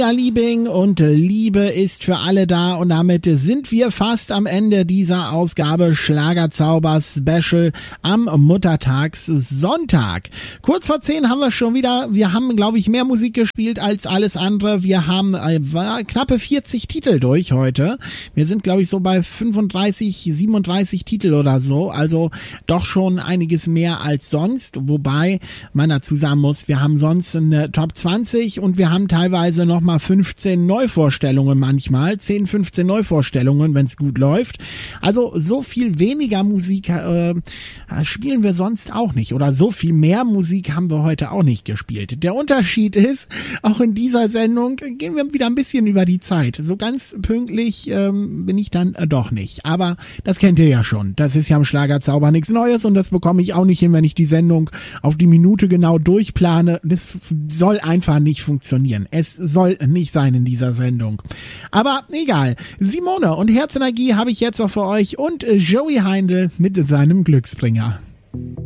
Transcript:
Liebing und Liebe ist für alle da und damit sind wir fast am Ende dieser Ausgabe Schlagerzauber Special am Muttertagssonntag. Kurz vor 10 haben wir schon wieder, wir haben glaube ich mehr Musik gespielt als alles andere. Wir haben knappe 40 Titel durch heute. Wir sind glaube ich so bei 35, 37 Titel oder so, also doch schon einiges mehr als sonst, wobei man dazu sagen muss, wir haben sonst eine Top 20 und wir haben teilweise noch mal 15 Neuvorstellungen manchmal, 10, 15 Neuvorstellungen, wenn es gut läuft. Also so viel weniger Musik spielen wir sonst auch nicht oder so viel mehr Musik haben wir heute auch nicht gespielt. Der Unterschied ist, auch in dieser Sendung gehen wir wieder ein bisschen über die Zeit. So ganz pünktlich bin ich dann doch nicht. Aber das kennt ihr ja schon. Das ist ja am Schlagerzauber nichts Neues und das bekomme ich auch nicht hin, wenn ich die Sendung auf die Minute genau durchplane. Das soll einfach nicht funktionieren. Es soll nicht sein in dieser Sendung. Aber egal. Simone und Herzenergie habe ich jetzt noch für euch und Joey Heindl mit seinem Glücksbringer.